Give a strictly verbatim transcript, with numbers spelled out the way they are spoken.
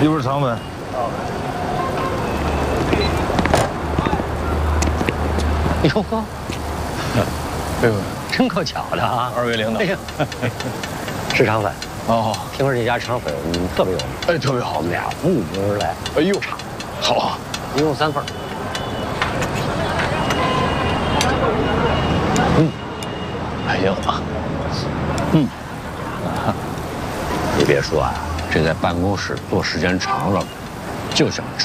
一会儿肠粉。 哟呵， 哎呦， 真够巧的啊！ 二位领导， 哎呀，是肠粉。 哦， 听说这家肠粉嗯特别有名， 哎，特别好我。们俩慕名而来， 哎呦，好啊。 一共三份。嗯， 还行啊。嗯， 你别说啊，这在办公室坐时间长了，就想吃。